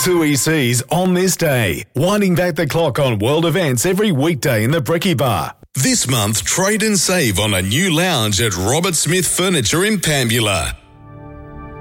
2EC's On This Day, winding back the clock on world events every weekday in the Brekkie Bar. This month, trade and save on a new lounge at Robert Smith Furniture in Pambula.